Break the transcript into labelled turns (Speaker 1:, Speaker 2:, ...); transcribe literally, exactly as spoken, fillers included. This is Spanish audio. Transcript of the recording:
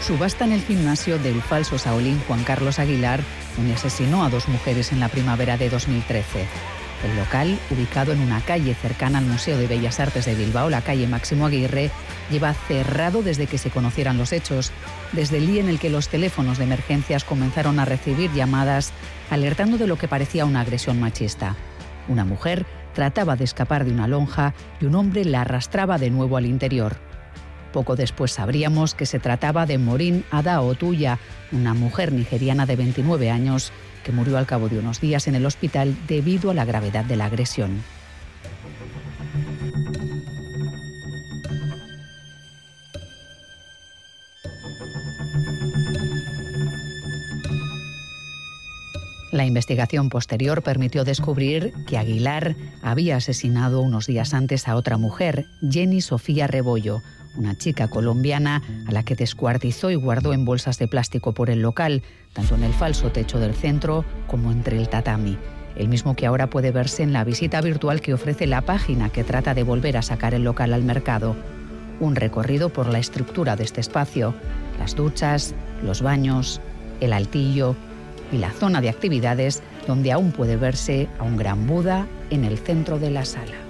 Speaker 1: subasta en el gimnasio del falso Shaolin Juan Carlos Aguilar, donde asesinó a dos mujeres en la primavera de dos mil trece. El local, ubicado en una calle cercana al Museo de Bellas Artes de Bilbao, la calle Máximo Aguirre, lleva cerrado desde que se conocieran los hechos, desde el día en el que los teléfonos de emergencias comenzaron a recibir llamadas alertando de lo que parecía una agresión machista. Una mujer trataba de escapar de una lonja y un hombre la arrastraba de nuevo al interior. Poco después sabríamos que se trataba de Maureen Ada Otuya, una mujer nigeriana de veintinueve años que murió al cabo de unos días en el hospital debido a la gravedad de la agresión. La investigación posterior permitió descubrir que Aguilar había asesinado unos días antes a otra mujer, Jenny Sofía Rebollo, una chica colombiana a la que descuartizó y guardó en bolsas de plástico por el local, tanto en el falso techo del centro como entre el tatami, el mismo que ahora puede verse en la visita virtual que ofrece la página que trata de volver a sacar el local al mercado. Un recorrido por la estructura de este espacio, las duchas, los baños, el altillo y la zona de actividades donde aún puede verse a un gran Buda en el centro de la sala.